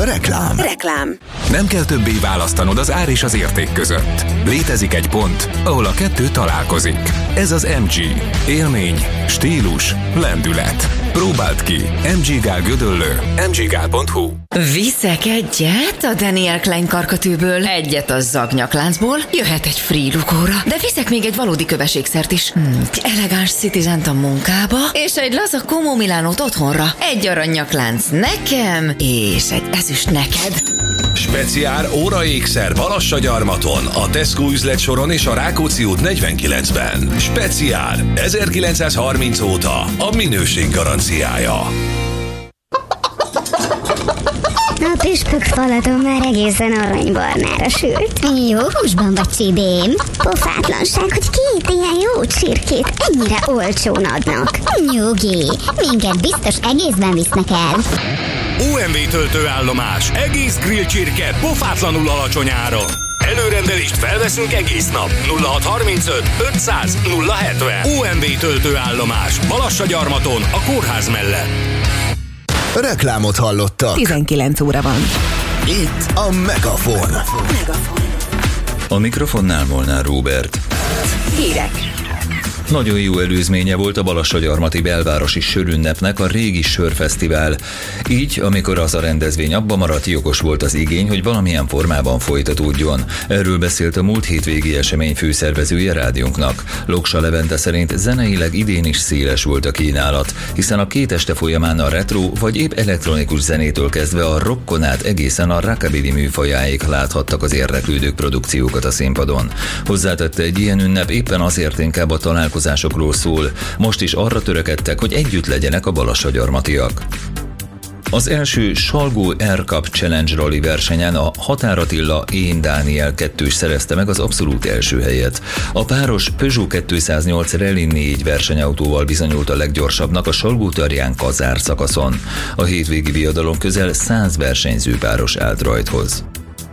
Reklám. Nem kell többé választanod az ár és az érték között. Létezik egy pont, ahol a kettő találkozik. Ez az MG. Élmény, stílus, lendület. Próbáld ki. MG Gál Gödöllő. mggál.hu. Viszek egyet a Daniel Klein karkötőből, egyet a Zagnyakláncból, jöhet egy free lukóra, de viszek még egy valódi köveségszert is. Elegáns Citizent a munkába, és egy laza Como Milánót otthonra. Egy aranyaklánc nekem, és egy ezüst neked. Speciál óraékszer Balassagyarmaton, a Tesco üzletsoron és a Rákóczi út 49-ben. Speciál 1930 óta a minőség garanciája. A püspök faladon már egészen aranybarnára sült. Jó húsban vagy, csibém? Pofátlanság, hogy 2 ilyen jó csirkét ennyire olcsón adnak. Nyugi, minket biztos egészben visznek el. OMV töltőállomás, egész grill csirke pofátlanul alacsony áron. Előrendelést felveszünk egész nap. 0635 500 070. OMV töltőállomás, Balassagyarmaton, a kórház mellett. Reklámot hallottak. 19 óra van. Itt a Megafon. A mikrofonnál Molnár Róbert. Hírek. Nagyon jó előzménye volt a Balassagyarmati belvárosi sörünnepnek a régi sörfesztivál. Így, amikor az a rendezvény abba maradt, jogos volt az igény, hogy valamilyen formában folytatódjon. Erről beszélt a múlt hétvégi esemény főszervezője rádiónknak. Loksa Levente szerint zeneileg idén is széles volt a kínálat, hiszen a 2 este folyamán a retro vagy épp elektronikus zenétől kezdve a rockon át egészen a rockabilly műfajáig láthattak az érdeklődők produkciókat a színpadon. Hozzátette, egy ilyen ünnep éppen azért inkább a találkozásokról szól. Most is arra törekedtek, hogy együtt legyenek a balassagyarmatiak. Az első Salgó Air Cup Challenge Rally versenyen a Határ Attila Én Dániel 2-s szerezte meg az abszolút első helyet. A páros Peugeot 208 Rally 4 versenyautóval bizonyult a leggyorsabbnak a Salgó-Tarján-Kazár szakaszon. A hétvégi viadalon közel 100 versenyzőpáros állt rajthoz.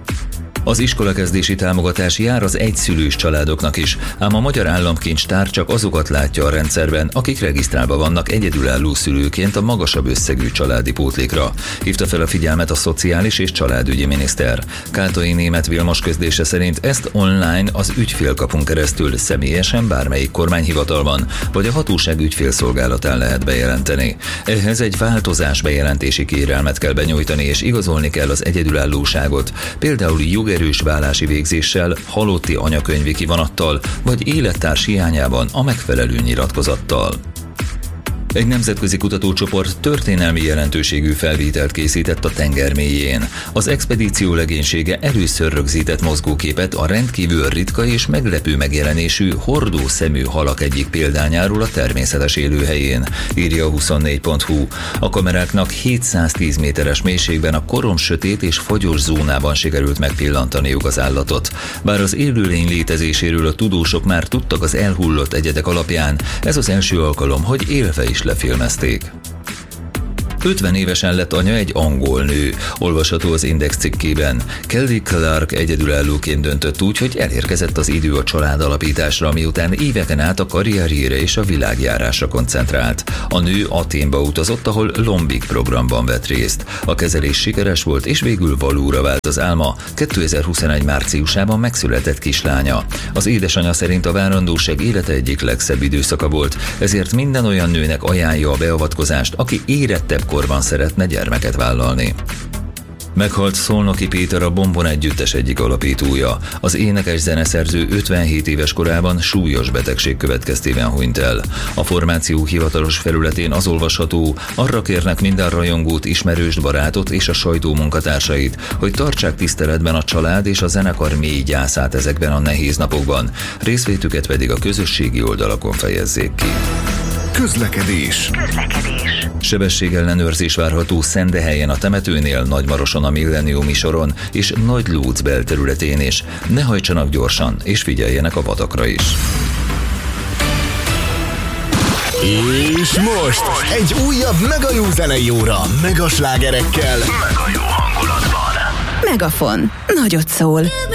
Az iskolakezdési támogatás jár az egyszülős családoknak is, ám a Magyar Államkincstár csak azokat látja a rendszerben, akik regisztrálva vannak egyedülálló szülőként a magasabb összegű családi pótlékra. Hívta fel a figyelmet a Szociális és Családügyi miniszter. Kátai Németh Vilmos közlése szerint ezt online az ügyfélkapun keresztül személyesen bármelyik kormányhivatalban vagy a hatóság ügyfélszolgálatán lehet bejelenteni. Ehhez egy változás bejelentési kérelmet kell benyújtani és igazolni kell az egyedülállóságot, például jogerős vállási végzéssel, halotti anyakönyvi kivonattal vagy élettárs hiányában a megfelelő nyilatkozattal. Egy nemzetközi kutatócsoport történelmi jelentőségű felvételt készített a tenger mélyén. Az expedíció legénysége először rögzített mozgóképet a rendkívül ritka és meglepő megjelenésű hordó szemű halak egyik példányáról a természetes élőhelyén, írja a 24.hu. A kameráknak 710 méteres mélységben a koromsötét és fagyos zónában sikerült megpillantaniuk az állatot. Bár az élőlény létezéséről a tudósok már tudtak az elhullott egyedek alapján, ez az első alkalom, hogy élve is lefilmezték. 50 évesen lett anya egy angol nő, olvasható az Index cikkében. Kelly Clark egyedülállóként döntött úgy, hogy elérkezett az idő a családalapításra, miután éveken át a karrierjére és a világjárásra koncentrált. A nő Athénba utazott, ahol Lombik programban vett részt. A kezelés sikeres volt, és végül valóra vált az álma. 2021 márciusában megszületett kislánya. Az édesanyja szerint a várandóság élete egyik legszebb időszaka volt, ezért minden olyan nőnek ajánlja a beavatkozást, aki érettebb korban szeretne gyermeket vállalni. Meghalt Szolnoki Péter, a Bombon együttes egyik alapítója. Az énekes zeneszerző 57 éves korában súlyos betegség következtében hunyt el. A formáció hivatalos felületén az olvasható: arra kérnek minden rajongót, ismerőst, barátot és a sajtó munkatársait, hogy tartsák tiszteletben a család és a zenekar mély gyászát ezekben a nehéz napokban. Részvétüket pedig a közösségi oldalakon fejezzék ki. Közlekedés. Sebességellenőrzés várható Szendehelyen a temetőnél, Nagymaroson a Millenniumi soron és Nagy-Lóc belterületén is. Ne hajtsanak gyorsan, és figyeljenek a vadakra is. És most egy újabb mega jó zenei óra, mega slágerekkel, Mega jó hangulatban. Megafon. Nagyot szól.